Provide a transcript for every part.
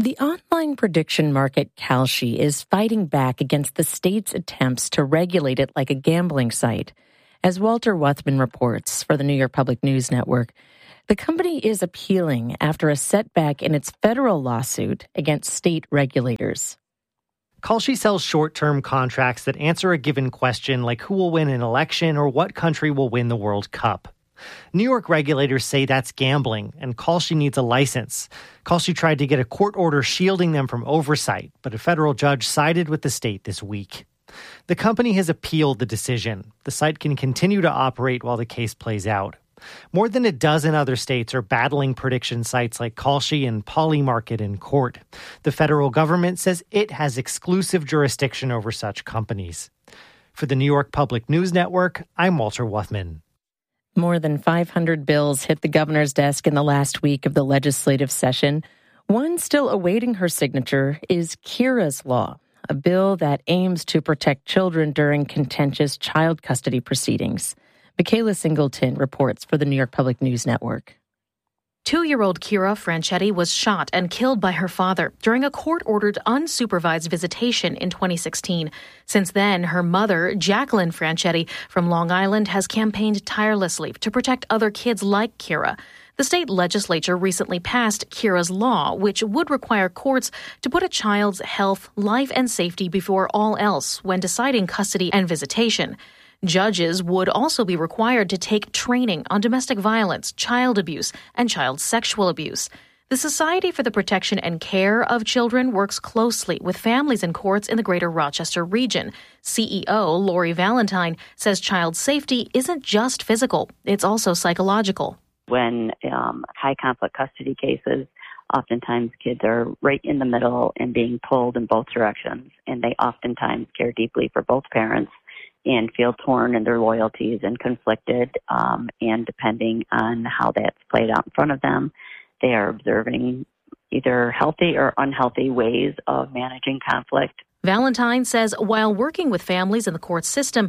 The online prediction market Kalshi is fighting back against the state's attempts to regulate it like a gambling site. As Walter Wuthman reports for the New York Public News Network, the company is appealing after a setback in its federal lawsuit against state regulators. Kalshi sells short-term contracts that answer a given question like who will win an election or what country will win the World Cup. New York regulators say that's gambling, and Kalshi needs a license. Kalshi tried to get a court order shielding them from oversight, but a federal judge sided with the state this week. The company has appealed the decision. The site can continue to operate while the case plays out. More than a dozen other states are battling prediction sites like Kalshi and Polymarket in court. The federal government says it has exclusive jurisdiction over such companies. For the New York Public News Network, I'm Walter Wuthman. More than 500 bills hit the governor's desk in the last week of the legislative session. One still awaiting her signature is Kira's Law, a bill that aims to protect children during contentious child custody proceedings. Michaela Singleton reports for the New York Public News Network. 2-year-old Kira Franchetti was shot and killed by her father during a court-ordered unsupervised visitation in 2016. Since then, her mother, Jacqueline Franchetti from Long Island, has campaigned tirelessly to protect other kids like Kira. The state legislature recently passed Kira's Law, which would require courts to put a child's health, life, and safety before all else when deciding custody and visitation. Judges would also be required to take training on domestic violence, child abuse, and child sexual abuse. The Society for the Protection and Care of Children works closely with families and courts in the greater Rochester region. CEO Lori Valentine says child safety isn't just physical, it's also psychological. When high conflict custody cases, oftentimes kids are right in the middle and being pulled in both directions, and they oftentimes care deeply for both parents and feel torn in their loyalties and conflicted, and depending on how that's played out in front of them, they are observing either healthy or unhealthy ways of managing conflict. Valentine says while working with families in the court system,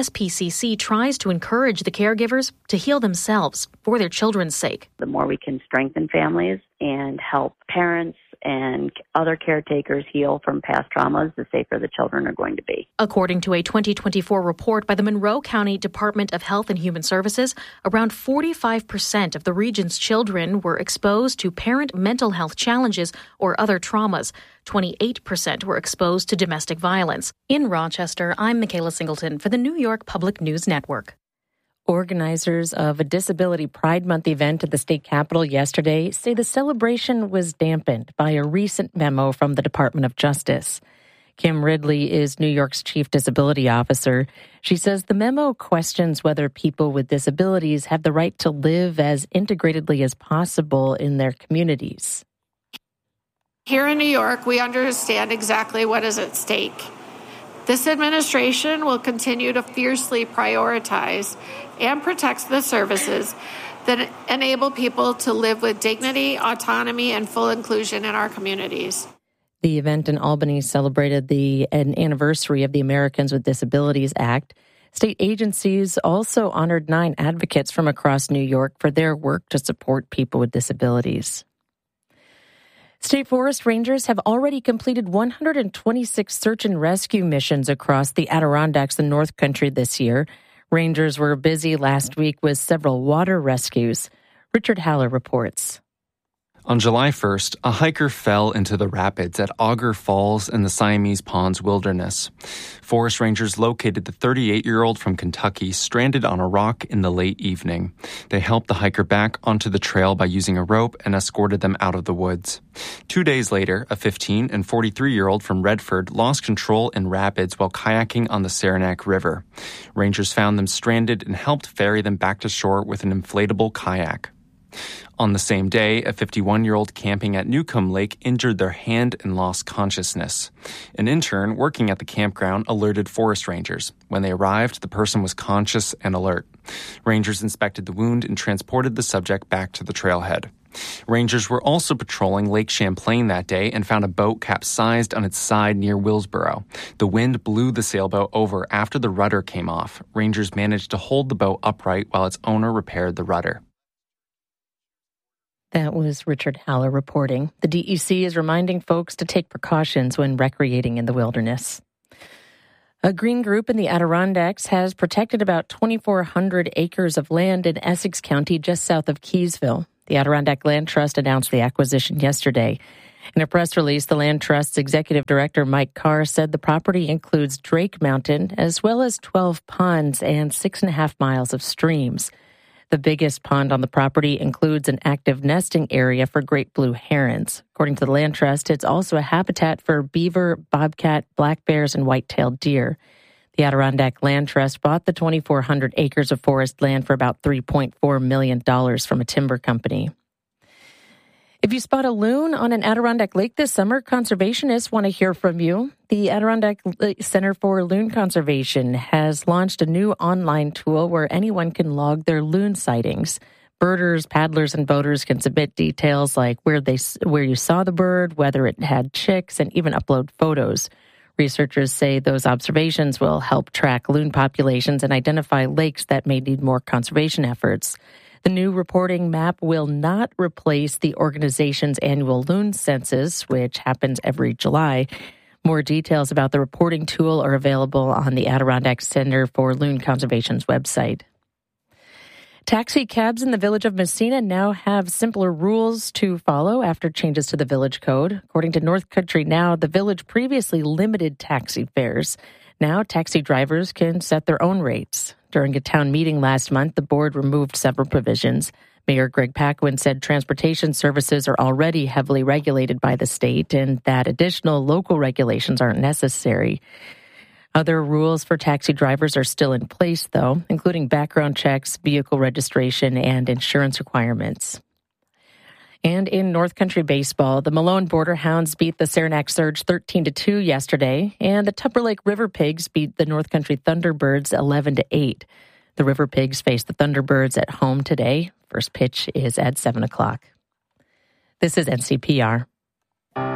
SPCC tries to encourage the caregivers to heal themselves for their children's sake. The more we can strengthen families and help parents and other caretakers heal from past traumas, the safer the children are going to be. According to a 2024 report by the Monroe County Department of Health and Human Services, around 45% of the region's children were exposed to parent mental health challenges or other traumas. 28% were exposed to domestic violence. In Rochester, I'm Michaela Singleton for the New York Public News Network. Organizers of a Disability Pride Month event at the state capitol yesterday say the celebration was dampened by a recent memo from the Department of Justice. Kim Ridley is New York's chief disability officer. She says the memo questions whether people with disabilities have the right to live as integratedly as possible in their communities. Here in New York, we understand exactly what is at stake. This administration will continue to fiercely prioritize and protect the services that enable people to live with dignity, autonomy, and full inclusion in our communities. The event in Albany celebrated an anniversary of the Americans with Disabilities Act. State agencies also honored 9 advocates from across New York for their work to support people with disabilities. State Forest Rangers have already completed 126 search and rescue missions across the Adirondacks and North Country this year. Rangers were busy last week with several water rescues. Richard Haller reports. On July 1st, a hiker fell into the rapids at Auger Falls in the Siamese Ponds Wilderness. Forest Rangers located the 38-year-old from Kentucky stranded on a rock in the late evening. They helped the hiker back onto the trail by using a rope and escorted them out of the woods. 2 days later, a 15- and 43-year-old from Redford lost control in rapids while kayaking on the Saranac River. Rangers found them stranded and helped ferry them back to shore with an inflatable kayak. On the same day, a 51-year-old camping at Newcomb Lake injured their hand and lost consciousness. An intern working at the campground alerted forest rangers. When they arrived, the person was conscious and alert. Rangers inspected the wound and transported the subject back to the trailhead. Rangers were also patrolling Lake Champlain that day and found a boat capsized on its side near Willsboro. The wind blew the sailboat over after the rudder came off. Rangers managed to hold the boat upright while its owner repaired the rudder. That was Richard Haller reporting. The DEC is reminding folks to take precautions when recreating in the wilderness. A green group in the Adirondacks has protected about 2,400 acres of land in Essex County just south of Keysville. The Adirondack Land Trust announced the acquisition yesterday. In a press release, the Land Trust's executive director, Mike Carr, said the property includes Drake Mountain, as well as 12 ponds and 6.5 miles of streams. The biggest pond on the property includes an active nesting area for great blue herons. According to the Land Trust, it's also a habitat for beaver, bobcat, black bears, and white-tailed deer. The Adirondack Land Trust bought the 2,400 acres of forest land for about $3.4 million from a timber company. If you spot a loon on an Adirondack lake this summer, conservationists want to hear from you. The Adirondack Center for Loon Conservation has launched a new online tool where anyone can log their loon sightings. Birders, paddlers, and boaters can submit details like where you saw the bird, whether it had chicks, and even upload photos. Researchers say those observations will help track loon populations and identify lakes that may need more conservation efforts. The new reporting map will not replace the organization's annual loon census, which happens every July. More details about the reporting tool are available on the Adirondack Center for Loon Conservation's website. Taxi cabs in the village of Massena now have simpler rules to follow after changes to the village code. According to North Country Now, the village previously limited taxi fares. Now, taxi drivers can set their own rates. During a town meeting last month, the board removed several provisions. Mayor Greg Paquin said transportation services are already heavily regulated by the state and that additional local regulations aren't necessary. Other rules for taxi drivers are still in place, though, including background checks, vehicle registration, and insurance requirements. And in North Country baseball, the Malone Border Hounds beat the Saranac Surge 13-2 yesterday, and the Tupper Lake River Pigs beat the North Country Thunderbirds 11-8. The River Pigs face the Thunderbirds at home today. First pitch is at 7 o'clock. This is NCPR.